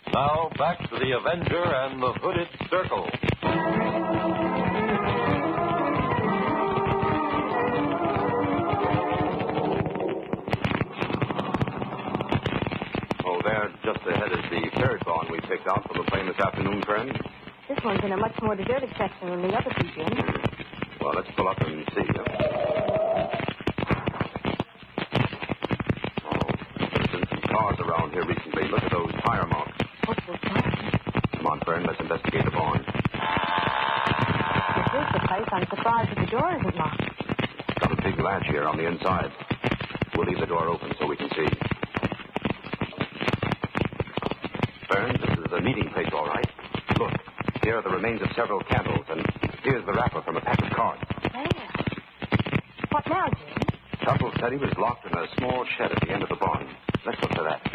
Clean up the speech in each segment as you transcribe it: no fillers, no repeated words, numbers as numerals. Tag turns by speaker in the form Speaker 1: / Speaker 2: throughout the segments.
Speaker 1: Now, back to the Avenger and the Hooded Circle.
Speaker 2: Oh, there, just ahead is the third barn we picked out for the plane this afternoon, friend.
Speaker 3: This one's in a much more deserted section than the other two, Jim.
Speaker 2: Well, let's pull up and see. There's been some cars around here recently. Look at those tire marks.
Speaker 3: Hopeful sign.
Speaker 2: Come on, friend, let's investigate the barn.
Speaker 3: This is the place. I'm surprised that the door isn't locked.
Speaker 2: It's got a big latch here on the inside. We'll leave the door open so we can see. Fern, this is a meeting place, all right. Look, here are the remains of several candles, and here's the wrapper from a pack of cards.
Speaker 3: There. What now, Jim?
Speaker 2: Tuttle said he was locked in a small shed at the end of the barn. Let's look for that.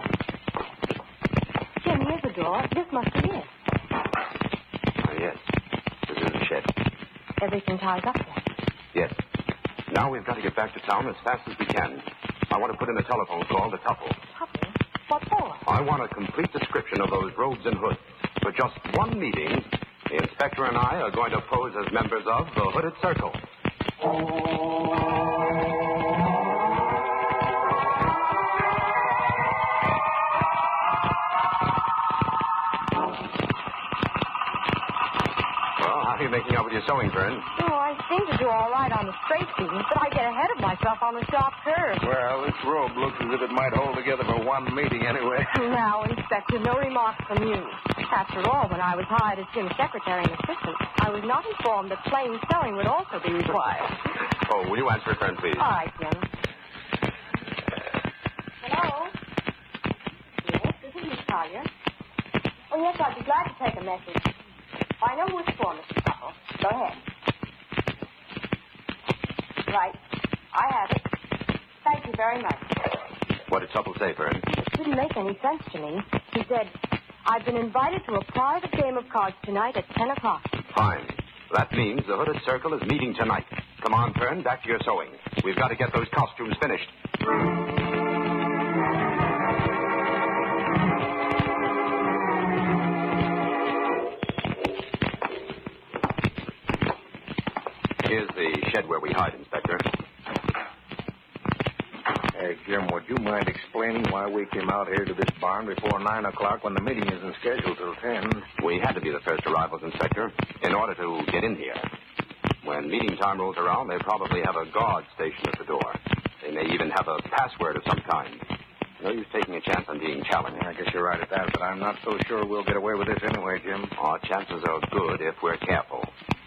Speaker 3: Jim, here's the door. This must be it.
Speaker 2: Yes, this is the shed.
Speaker 3: Everything ties up there.
Speaker 2: Yes. Now we've got to get back to town as fast as we can. I want to put in a telephone call to Tuttle.
Speaker 3: Tuttle? What for?
Speaker 2: I want a complete description of those robes and hoods. For just one meeting, the inspector and I are going to pose as members of the Hooded Circle. Well, how are you making out with your sewing, Fern?
Speaker 3: Oh, I seem to do all right on the straight seams, but I get ahead of myself on the sharp curves.
Speaker 4: Well, this robe looks as if it might hold together for one meeting anyway.
Speaker 3: Now, Inspector, no remarks from you. After all, when I was hired as Jim's secretary and assistant, I was not informed that plain sewing would also be required.
Speaker 2: Oh, will you answer, Fern, please?
Speaker 3: All right, Jim. Hello? Yes, this is Miss Collier. Oh, yes, I'd be glad to take a message. I know who it's for, Mr. Tuttle. Go ahead. Right. I have it. Thank you very much.
Speaker 2: What did Tuttle say, Fern?
Speaker 3: It didn't make any sense to me. He said, I've been invited to a private game of cards tonight at 10 o'clock.
Speaker 2: Fine. That means the Hooded Circle is meeting tonight. Come on, Fern, back to your sewing. We've got to get those costumes finished. Here's the shed where we hide, Inspector.
Speaker 4: Hey, Jim, would you mind explaining why we came out here to this barn before 9 o'clock when the meeting isn't scheduled till 10?
Speaker 2: We had to be the first arrivals, Inspector, in order to get in here. When meeting time rolls around, they probably have a guard stationed at the door. They may even have a password of some kind. No use taking a chance on being challenged.
Speaker 4: I guess you're right at that, but I'm not so sure we'll get away with this anyway, Jim.
Speaker 2: Our chances are good if we're careful.